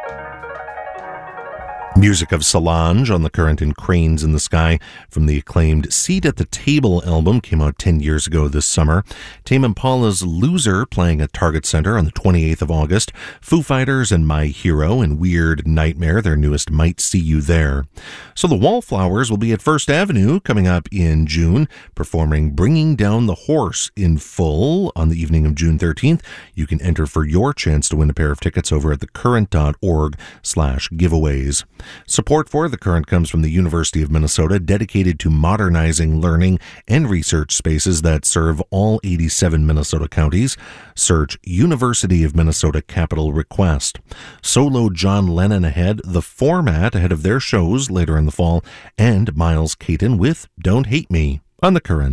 Music of Solange on the Current and Cranes in the Sky from the acclaimed Seat at the Table album came out 10 years ago this summer. Tame Impala's Loser playing at Target Center on the 28th of August. Foo Fighters and My Hero and Weird Nightmare, their newest, might see you there. So the Wallflowers will be at First Avenue coming up in June, performing Bringing Down the Horse in full on the evening of June 13th. You can enter for your chance to win a pair of tickets over at thecurrent.org/giveaways. Support for The Current comes from the University of Minnesota, dedicated to modernizing learning and research spaces that serve all 87 Minnesota counties. Search University of Minnesota Capital Request. Solo John Lennon ahead, The Format ahead of their shows later in the fall, and Miles Caton with Don't Hate Me on The Current.